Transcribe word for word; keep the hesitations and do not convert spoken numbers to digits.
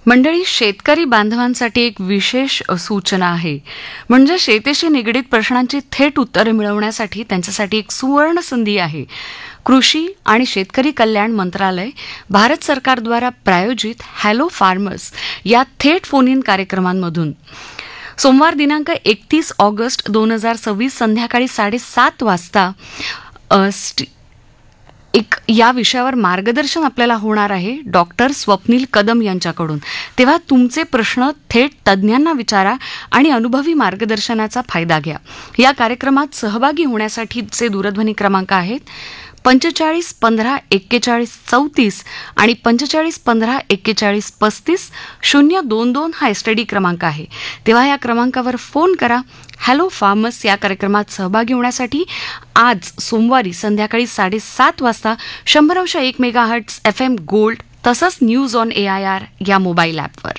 मंडळी, शेतकरी बांधवांसाठी एक विशेष सूचना आहे. म्हणजे शेतीशी निगडीत प्रश्नांची थेट उत्तरे मिळवण्यासाठी त्यांच्यासाठी एक सुवर्ण संधी आहे. कृषी आणि शेतकरी कल्याण मंत्रालय भारत सरकारद्वारा प्रायोजित हॅलो फार्मर्स या थेट फोन इन कार्यक्रमांमधून सोमवार दिनांक एकतीस ऑगस्ट दोन हजार सव्वीस संध्याकाळी साडेसात वाजता अ, स्टी- एक या विषयावर मार्गदर्शन आपल्याला होणार आहे डॉक्टर स्वप्नील कदम यांच्याकडून. तेव्हा तुमचे प्रश्न थेट तज्ज्ञांना विचारा आणि अनुभवी मार्गदर्शनाचा फायदा घ्या. या कार्यक्रमात सहभागी होण्यासाठीचे दूरध्वनी क्रमांक आहेत पंचेचाळीस पंधरा एक्केचाळीस चौतीस आणि पंचेचाळीस पंधरा एक्केचाळीस पस्तीस शून्य दोन दोन हा एसटीडी क्रमांक आहे. तेव्हा या क्रमांकावर फोन करा. हॅलो फार्मर्स या कार्यक्रमात सहभागी होण्यासाठी आज सोमवारी संध्याकाळी साडेसात वाजता शंभर अंश एक mega hertz F M gold तसंच news on A I R या मोबाईल ॲपवर.